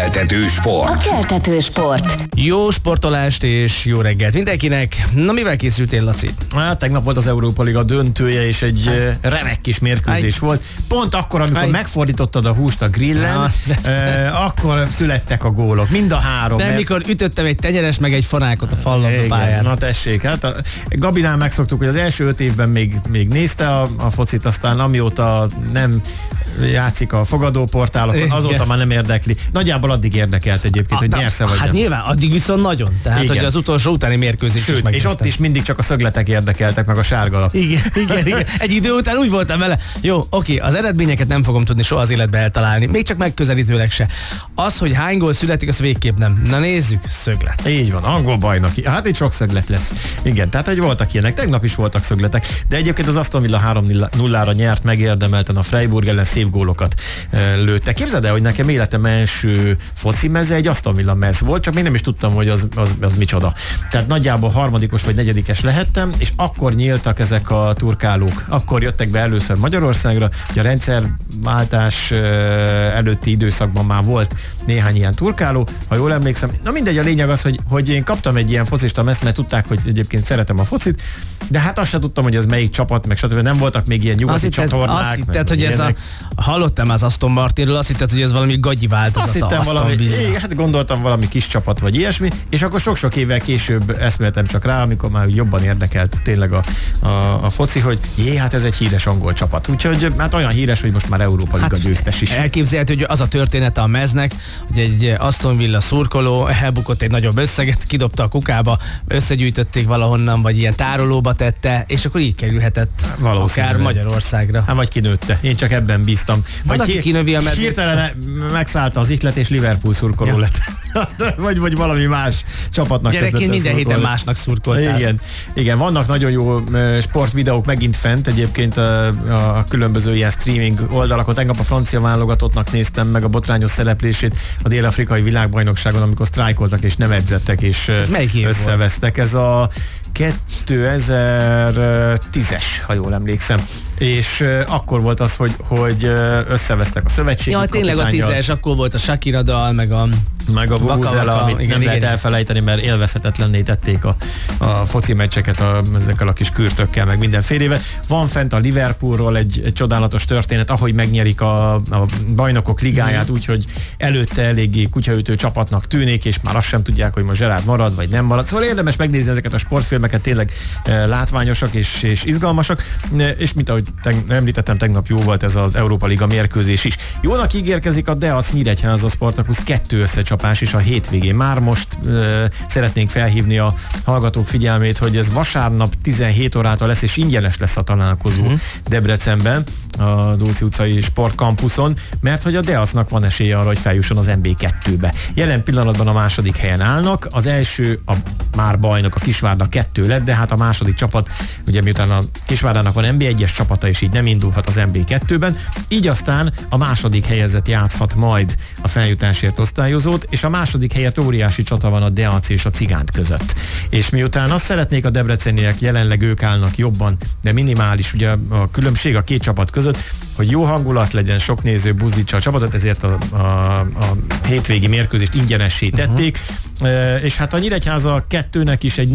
Keltető sport. A keltető sport. Jó sportolást és jó reggelt mindenkinek. Na, mivel készültél, Laci? Hát, tegnap volt az Európa Liga döntője, és egy remek kis mérkőzés volt. Pont akkor, amikor megfordítottad a húst a grillen, akkor születtek a gólok. Mind a három. De mikor ütöttem egy tenyeres, meg egy fonákot a fallabdapályán. Na tessék, hát a Gabinál megszoktuk, hogy az első 5 évben még nézte a focit, aztán amióta nem játszik a fogadóportálokon, azóta már nem érdekli. Nagyjából addig érdekelt egyébként, hogy nyersz-e vagy hát nem. Nyilván, addig viszont nagyon. Tehát, hogy az utolsó utáni mérkőzés is és ott is mindig csak a szögletek érdekeltek, meg a sárga lap. Igen. Egy idő után úgy voltam vele, jó, oké, az eredményeket nem fogom tudni soha az életbe eltalálni, még csak megközelítőleg se. Az, hogy hány gól születik, az végképp nem. Na nézzük, szöglet. Így van, angol bajnoki. Hát itt sok szöglet lesz. Igen, tehát hogy voltak ilyenek, tegnap is voltak szögletek, de egyébként az Aston Villa 3-0-ra nyert megérdemelten a Freiburg ellen, szép gólokat lőtte. Képzeld el, hogy nekem életem első foci meze egy Aston Villa mez volt, csak még nem is tudtam, hogy az micsoda. Tehát nagyjából harmadikos vagy negyedikes lehettem, és akkor nyíltak ezek a turkálók. Akkor jöttek be először Magyarországra, hogy a rendszerváltás előtti időszakban már volt néhány ilyen turkáló, ha jól emlékszem. Na mindegy, a lényeg az, hogy én kaptam egy ilyen focista mezt, mert tudták, hogy egyébként szeretem a focit, de hát azt sem tudtam, hogy ez melyik csapat, meg stb. Nem voltak még ilyen nyugati csatornák. Azt hitted, hogy ez hallottam az Aston Martinről, azt hitted, hogy ez valami gagyi változata. Azt hittem valami, hát gondoltam valami kis csapat vagy ilyesmi, és akkor sok-sok évvel később eszméltem csak rá, amikor már jobban érdekelt tényleg a foci, hogy hát ez egy híres angol csapat. Úgyhogy hát olyan híres, hogy most már Európa Liga győztes is. Elképzelhető, hogy az a története a meznek, hogy egy Aston Villa szurkoló elbukott egy nagyobb összeget, kidobta a kukába, összegyűjtötték valahonnan, vagy ilyen tárolóba tette, és akkor így kerülhetett akár Magyarországra. Hát vagy kinőtte. Én csak ebben bíztam. Hirtelen megszállta az ihlet, és Liverpool szurkoló lett. vagy valami más csapatnak. Gyerekként minden héten másnak szurkoltál. Igen, vannak nagyon jó sportvideók megint fent, egyébként a különböző ilyen streaming oldalakon. Tegnap a francia válogatottnak néztem meg a botrányos szereplését a dél-afrikai világbajnokságon, amikor sztrájkoltak és nem edzettek, és összevesztek. Ez a 2010-es, ha jól emlékszem. És akkor volt az, hogy összevesztek a szövetségi kapitánnyal. Tényleg a 10-es, akkor volt a Shakira dal, meg a Vuvuzela, amit nem lehet elfelejteni, mert élvezhetetlenné tették a foci meccseket ezekkel a kis kürtökkel, meg mindenfélével. Van fent a Liverpoolról egy csodálatos történet, ahogy megnyerik a bajnokok ligáját, úgyhogy előtte eléggé kutyaütő csapatnak tűnik, és már azt sem tudják, hogy most Gerrard marad, vagy nem marad. Szóval érdemes megnézni ezeket a sportfilmeket, tényleg látványosak és izgalmasak, és mint ahogy említettem, tegnap jó volt ez az Európa Liga mérkőzés is. Jónak ígérkezik a Deac Nyíregyháza Spartacus 2 összecsapás is a hétvégén. Már most szeretnénk felhívni a hallgatók figyelmét, hogy ez vasárnap 17 órától lesz, és ingyenes lesz a találkozó Debrecenben, a Dószi utcai sportkampuszon, mert hogy a Deacnak van esélye arra, hogy feljusson az NB2-be. Jelen pillanatban a második helyen állnak, az első a már bajnok, a Kisvárda 2 lett, de hát a második csapat, ugye miután a Kisvárdának van NB1-es csapata, és így nem indulhat az NB2-ben, így aztán a második helyezett játszhat majd a feljutásért osztályozót, és a második helyett óriási csata van a Deac és a Cigánt között. És miután azt szeretnék a debreceniek, jelenleg ők állnak jobban, de minimális ugye a különbség a két csapat között, hogy jó hangulat legyen, sok néző buzdítsa a csapatot, ezért a hétvégi mérkőzést ingyenessé tették, és hát a Nyíregyháza 2-nek is egy